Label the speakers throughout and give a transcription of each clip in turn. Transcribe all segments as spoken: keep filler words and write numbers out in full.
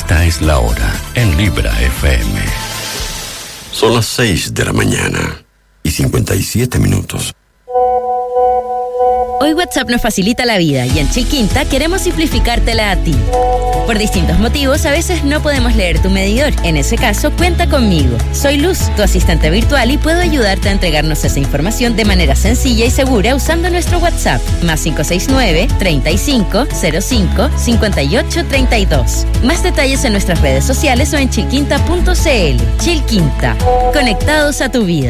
Speaker 1: Esta es la hora en Libra F M. Son las seis de la mañana y cincuenta y siete minutos.
Speaker 2: Hoy WhatsApp nos facilita la vida y en Chilquinta queremos simplificártela a ti. Por distintos motivos, a veces no podemos leer tu medidor. En ese caso, cuenta conmigo. Soy Luz, tu asistente virtual, y puedo ayudarte a entregarnos esa información de manera sencilla y segura usando nuestro WhatsApp. Más cinco seis nueve, treinta y cinco, cero cinco, cincuenta y ocho, treinta y dos. Más detalles en nuestras redes sociales o en chilquinta punto c l. Chilquinta. Conectados a tu vida.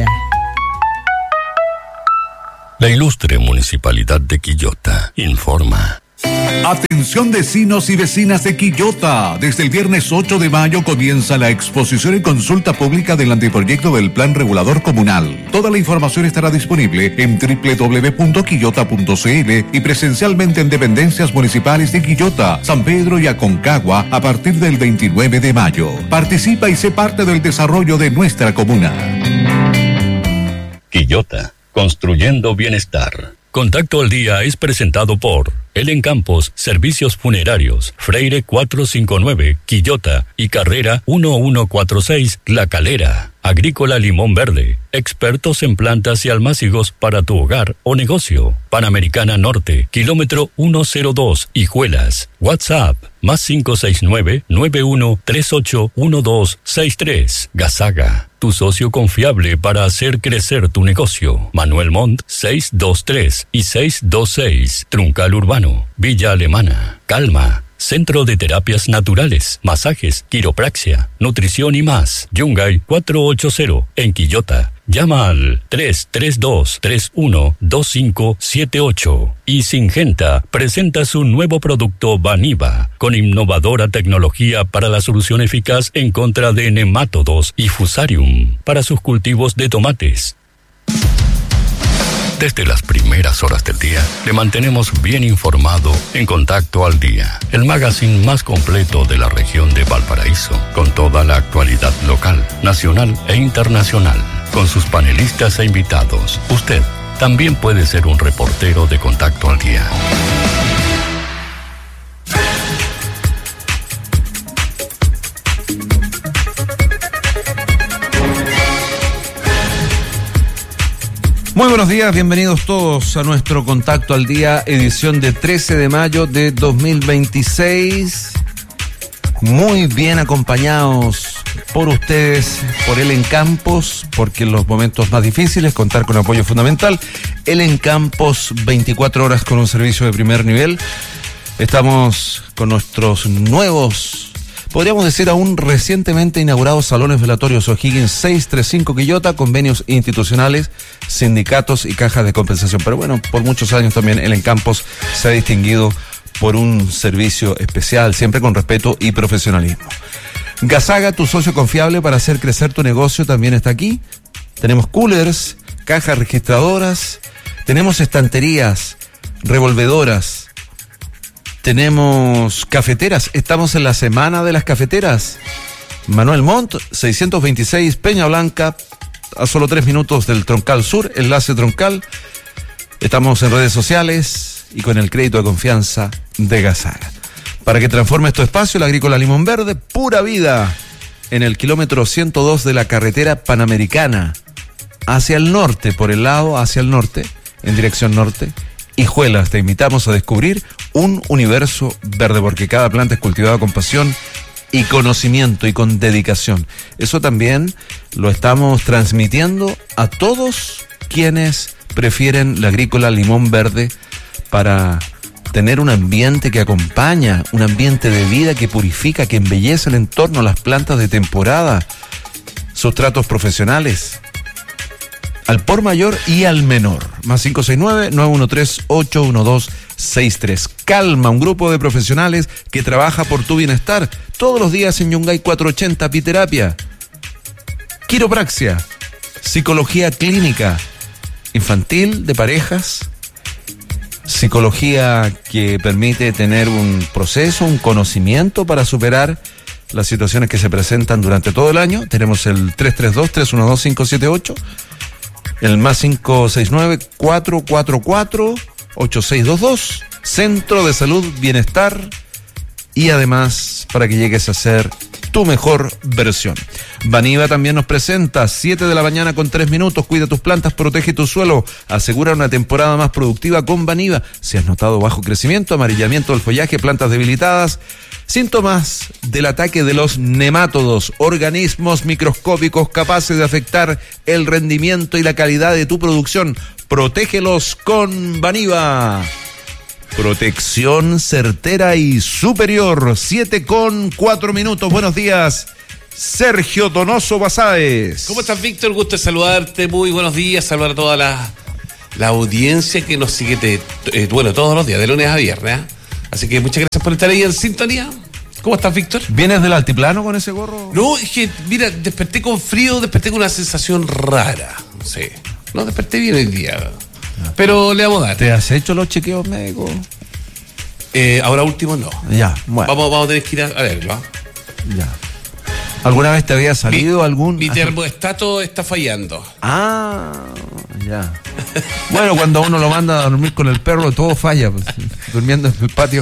Speaker 1: La ilustre Municipalidad de Quillota informa.
Speaker 3: Atención vecinos y vecinas de Quillota. Desde el viernes ocho de mayo comienza la exposición y consulta pública del anteproyecto del Plan Regulador Comunal. Toda la información estará disponible en doble u doble u doble u punto quillota punto c l y presencialmente en dependencias municipales de Quillota, San Pedro y Aconcagua a partir del veintinueve de mayo. Participa y sé parte del desarrollo de nuestra comuna.
Speaker 1: Quillota, construyendo bienestar. Contacto al Día es presentado por Elen Campos, Servicios Funerarios, Freire cuatrocientos cincuenta y nueve, Quillota y Carrera mil ciento cuarenta y seis, La Calera. Agrícola Limón Verde, expertos en plantas y almácigos para tu hogar o negocio. Panamericana Norte, kilómetro ciento dos, Hijuelas. WhatsApp, más cinco seis nueve, nueve uno tres ocho, uno dos seis tres. Gasaga, tu socio confiable para hacer crecer tu negocio. Manuel Montt, seiscientos veintitrés y seiscientos veintiséis. Truncal Urbano, Villa Alemana. Calma, Centro de Terapias Naturales, Masajes, Quiropraxia, Nutrición y más. Yungay cuatrocientos ochenta, en Quillota. Llama al tres tres dos, tres uno, dos cinco siete ocho. Y Syngenta presenta su nuevo producto Vaniva, con innovadora tecnología para la solución eficaz en contra de nemátodos y fusarium para sus cultivos de tomates. Desde las primeras horas del día, le mantenemos bien informado en Contacto al Día, el magazine más completo de la región de Valparaíso, con toda la actualidad local, nacional e internacional, con sus panelistas e invitados. Usted también puede ser un reportero de Contacto al Día.
Speaker 4: Muy buenos días, bienvenidos todos a nuestro Contacto al Día, edición de trece de mayo de dos mil veintiséis. Muy bien acompañados por ustedes, por Elen Campos, porque en los momentos más difíciles contar con apoyo fundamental. Elen Campos, veinticuatro horas con un servicio de primer nivel. Estamos con nuestros nuevos, podríamos decir aún recientemente inaugurados salones velatorios O'Higgins seiscientos treinta y cinco Quillota, convenios institucionales, sindicatos y cajas de compensación. Pero bueno, por muchos años también Elen Campos se ha distinguido por un servicio especial, siempre con respeto y profesionalismo. Gasaga, tu socio confiable para hacer crecer tu negocio, también está aquí. Tenemos coolers, cajas registradoras, tenemos estanterías, revolvedoras, tenemos cafeteras. Estamos en la semana de las cafeteras. Manuel Montt, seiscientos veintiséis, Peña Blanca, a solo tres minutos del Troncal Sur, enlace Troncal. Estamos en redes sociales y con el crédito de confianza de Gasaga. Para que transformes tu espacio, la Agrícola Limón Verde, pura vida, en el kilómetro ciento dos de la carretera Panamericana, hacia el norte, por el lado hacia el norte, en dirección norte. Hijuelas, te invitamos a descubrir un universo verde, porque cada planta es cultivada con pasión y conocimiento y con dedicación. Eso también lo estamos transmitiendo a todos quienes prefieren la Agrícola Limón Verde para tener un ambiente que acompaña, un ambiente de vida que purifica, que embellece el entorno, las plantas de temporada, sustratos profesionales, al por mayor y al menor. Más cinco seis nueve, nueve uno tres, ocho uno dos seis tres. Calma, un grupo de profesionales que trabaja por tu bienestar todos los días en Yungay cuatrocientos ochenta, Apiterapia, Quiropraxia, psicología clínica, infantil, de parejas, psicología que permite tener un proceso, un conocimiento para superar las situaciones que se presentan durante todo el año. Tenemos el tres tres dos, tres uno dos, cinco siete ocho, el más cinco seis nueve, cuatro cuatro cuatro, ocho seis dos dos, Centro de Salud, Bienestar y además para que llegues a ser tu mejor versión. Vaniva también nos presenta siete de la mañana con tres minutos. Cuida tus plantas, protege tu suelo, asegura una temporada más productiva con Vaniva. Si has notado bajo crecimiento, amarillamiento del follaje, plantas debilitadas, síntomas del ataque de los nemátodos, organismos microscópicos capaces de afectar el rendimiento y la calidad de tu producción, protégelos con Vaniva. Protección certera y superior. siete con cuatro minutos. Buenos días, Sergio Donoso Basáez.
Speaker 5: ¿Cómo estás, Víctor? Gusto de saludarte. Muy buenos días. Saludar a toda la, la audiencia que nos sigue, te, eh, bueno, todos los días, de lunes a viernes. ¿eh? Así que muchas gracias por estar ahí en sintonía. ¿Cómo estás, Víctor?
Speaker 4: ¿Vienes del altiplano con ese gorro?
Speaker 5: No, es que, mira, desperté con frío, desperté con una sensación rara. No sé. No, desperté bien el día. Pero le vamos a dar.
Speaker 4: ¿Te has hecho los chequeos médicos?
Speaker 5: Eh, ahora último no.
Speaker 4: Ya, bueno.
Speaker 5: Vamos, vamos a tener que ir a, a verlo. ¿eh?
Speaker 4: Ya. ¿Alguna vez te había salido
Speaker 5: mi,
Speaker 4: algún...?
Speaker 5: Mi termostato está fallando.
Speaker 4: Ah, ya. Bueno, cuando uno lo manda a dormir con el perro, todo falla, pues, durmiendo en el patio.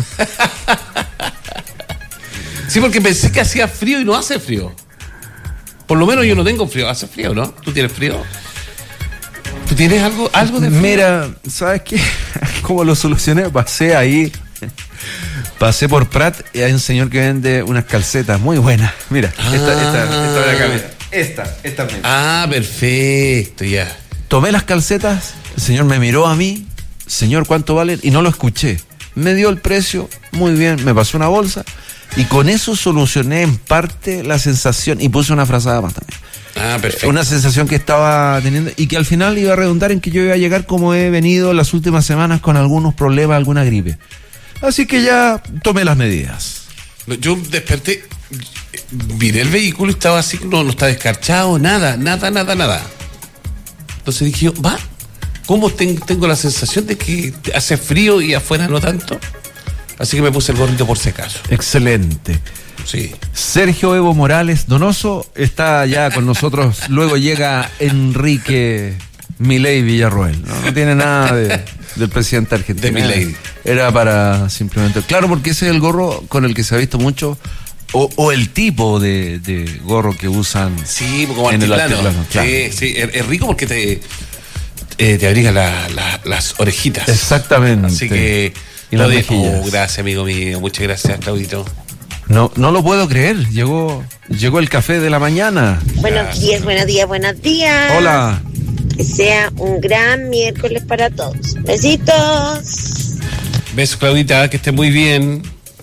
Speaker 5: Sí, porque pensé que hacía frío y no hace frío. Por lo menos yo no tengo frío. ¿Hace frío, no? ¿Tú tienes frío? ¿Tú tienes algo, algo de frío?
Speaker 4: Mira, ¿sabes qué? ¿Cómo lo solucioné? Pasé ahí, pasé por Prat y hay un señor que vende unas calcetas muy buenas. Mira, ah. esta, esta, esta de acá, mira. Esta, esta misma.
Speaker 5: Ah, perfecto, ya.
Speaker 4: Tomé las calcetas, el señor me miró a mí, señor, ¿cuánto valen? Y no lo escuché. Me dio el precio, muy bien, me pasó una bolsa y con eso solucioné en parte la sensación y puse una frazada más también.
Speaker 5: Ah, perfecto.
Speaker 4: Una sensación que estaba teniendo y que al final iba a redundar en que yo iba a llegar como he venido las últimas semanas con algunos problemas, alguna gripe. Así que ya tomé las medidas.
Speaker 5: Yo desperté, miré el vehículo y estaba así, no, no está descarchado, nada, nada, nada, nada. Entonces dije, va, ¿cómo ten, tengo la sensación de que hace frío y afuera no tanto? Así que me puse el gorrito por si acaso.
Speaker 4: Excelente.
Speaker 5: Sí.
Speaker 4: Sergio Evo Morales Donoso está ya con nosotros. Luego llega Enrique Milei Villarroel. No, no tiene nada de, del presidente argentino.
Speaker 5: De Milei.
Speaker 4: Era para simplemente... Claro, porque ese es el gorro con el que se ha visto mucho, o, o el tipo de, de gorro que usan
Speaker 5: sí, como
Speaker 4: en
Speaker 5: altiplano.
Speaker 4: el altiplano. Claro.
Speaker 5: Sí, sí, es, es rico porque te, eh, te abriga la, la, las orejitas.
Speaker 4: Exactamente.
Speaker 5: Así que...
Speaker 4: Y las mejillas.
Speaker 5: Oh, gracias, amigo mío. Muchas gracias, Claudito.
Speaker 4: No, no lo puedo creer. Llegó, llegó el café de la mañana.
Speaker 6: Buenos días, buenos días, buenos días.
Speaker 4: Hola.
Speaker 6: Que sea un gran miércoles para todos. Besitos.
Speaker 5: Besos, Claudita, que esté muy bien.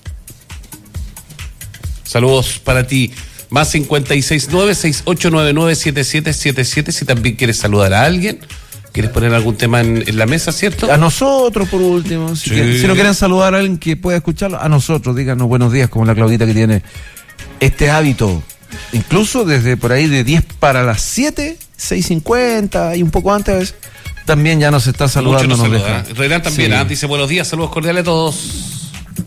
Speaker 5: Saludos para ti. Más cincuenta y seis nueve, seis ocho nueve nueve, siete siete siete siete. Si también quieres saludar a alguien, quieres poner algún tema en, en la mesa, ¿cierto?
Speaker 4: A nosotros, por último. Si,
Speaker 5: sí.
Speaker 4: que, si no quieren saludar a alguien que pueda escucharlo, a nosotros, díganos buenos días, como la Claudita que tiene este hábito. Incluso desde por ahí de diez para las siete, seis cincuenta y un poco antes, también ya nos está saludando.
Speaker 5: Mucho nos
Speaker 4: nos
Speaker 5: saluda. Renan también, sí. ¿eh? Dice buenos días, saludos cordiales a todos.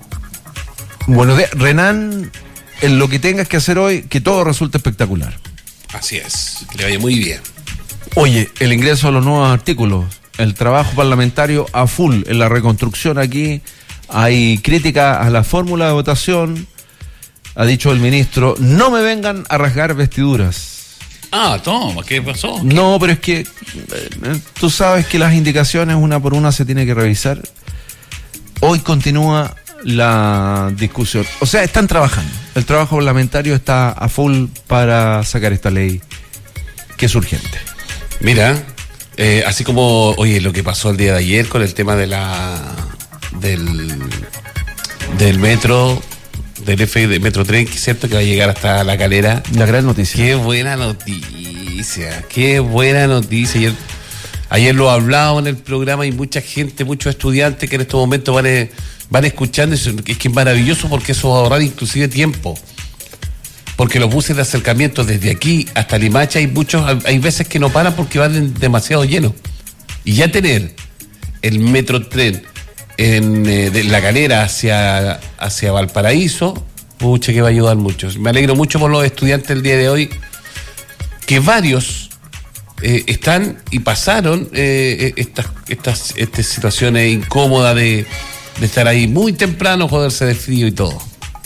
Speaker 4: Buenos días, Renan. En lo que tengas que hacer hoy, que todo resulte espectacular.
Speaker 5: Así es, que le vaya muy bien.
Speaker 4: Oye, el ingreso a los nuevos artículos, el trabajo parlamentario a full en la reconstrucción aquí, hay crítica a la fórmula de votación, ha dicho el ministro, no me vengan a rasgar vestiduras.
Speaker 5: Ah, toma, ¿qué pasó? ¿Qué?
Speaker 4: No, pero es que eh, tú sabes que las indicaciones una por una se tiene que revisar. Hoy continúa la discusión, o sea, están trabajando, el trabajo parlamentario está a full para sacar esta ley que es urgente.
Speaker 5: Mira, eh, así como, oye, lo que pasó el día de ayer con el tema de la del del metro, del F de Metro Tren, que es cierto que va a llegar hasta La Calera.
Speaker 4: La gran noticia.
Speaker 5: Qué buena noticia, qué buena noticia. Ayer, ayer lo hablaba en el programa y mucha gente, muchos estudiantes que en estos momentos van, a, van escuchando y dicen, es que es maravilloso porque eso va a ahorrar inclusive tiempo. Porque los buses de acercamiento desde aquí hasta Limache hay muchos, hay veces que no paran porque van demasiado llenos. Y ya tener el Metro Tren en, eh, de La Calera hacia, hacia Valparaíso, pucha, que va a ayudar mucho. Me alegro mucho por los estudiantes el día de hoy, que varios eh, están y pasaron eh, estas, estas, estas situaciones incómodas de, de estar ahí muy temprano, joderse de frío y todo.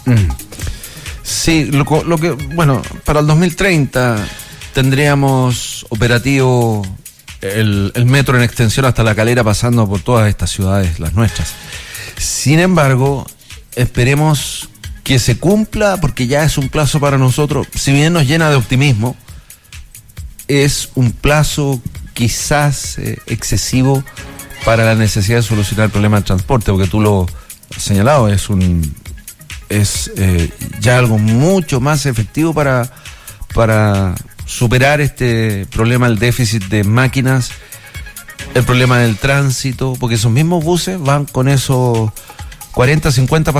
Speaker 4: Mm. Sí, lo, lo que, bueno, para el dos mil treinta tendríamos operativo el, el metro en extensión hasta La Calera, pasando por todas estas ciudades, las nuestras. Sin embargo, esperemos que se cumpla, porque ya es un plazo para nosotros, si bien nos llena de optimismo, es un plazo quizás eh, excesivo para la necesidad de solucionar el problema del transporte, porque tú lo has señalado, es un es eh, ya algo mucho más efectivo para, para superar este problema del déficit de máquinas, el problema del tránsito, porque esos mismos buses van con esos cuarenta, cincuenta